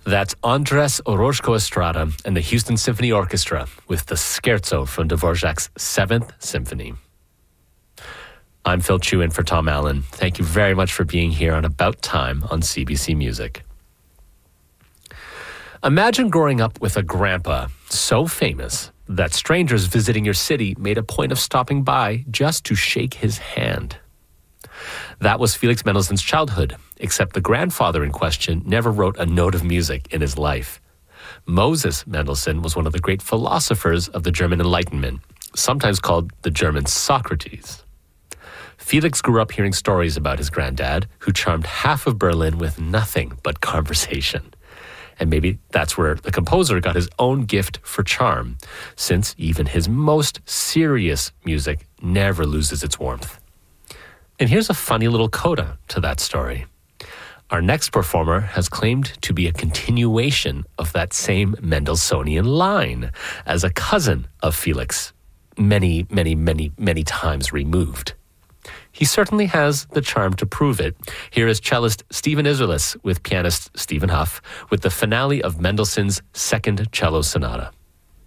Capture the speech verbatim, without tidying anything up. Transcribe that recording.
That's Andres Orozco Estrada and the Houston Symphony Orchestra with the Scherzo from Dvorak's Seventh Symphony. I'm Phil Chu in for Tom Allen. Thank you very much for being here on About Time on C B C Music. Imagine growing up with a grandpa so famous that strangers visiting your city made a point of stopping by just to shake his hand. That was Felix Mendelssohn's childhood, except the grandfather in question never wrote a note of music in his life. Moses Mendelssohn was one of the great philosophers of the German Enlightenment, sometimes called the German Socrates. Felix grew up hearing stories about his granddad, who charmed half of Berlin with nothing but conversation. And maybe that's where the composer got his own gift for charm, since even his most serious music never loses its warmth. And here's a funny little coda to that story. Our next performer has claimed to be a continuation of that same Mendelssohnian line as a cousin of Felix, many, many, many, many times removed. He certainly has the charm to prove it. Here is cellist Stephen Isserlis with pianist Stephen Huff with the finale of Mendelssohn's Second Cello Sonata.